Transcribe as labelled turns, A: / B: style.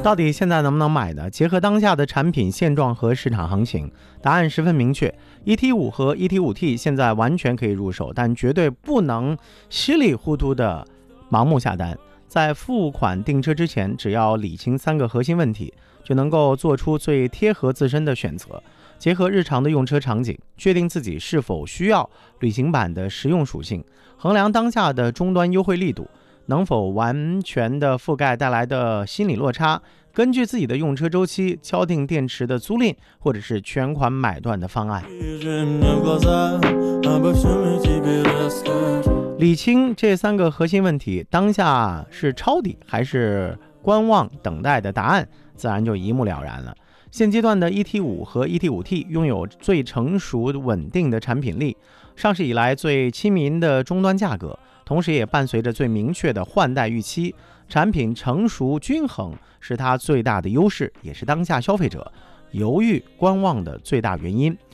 A: 到底现在能不能买呢？结合当下的产品现状和市场行情，答案十分明确。ET5 和 ET5T 现在完全可以入手，但绝对不能稀里糊涂的盲目下单。在付款订车之前，只要理清3个核心问题，就能够做出最贴合自身的选择。结合日常的用车场景，确定自己是否需要旅行版的实用属性，衡量当下的终端优惠力度，能否完全的覆盖带来的心理落差，根据自己的用车周期敲定电池的租赁或者是全款买断的方案。理清这3个核心问题，当下是抄底还是观望等待的答案自然就一目了然了。现阶段的 ET5 和 ET5T 拥有最成熟稳定的产品力，上市以来最亲民的终端价格，同时也伴随着最明确的换代预期。产品成熟均衡是它最大的优势，也是当下消费者犹豫观望的最大原因。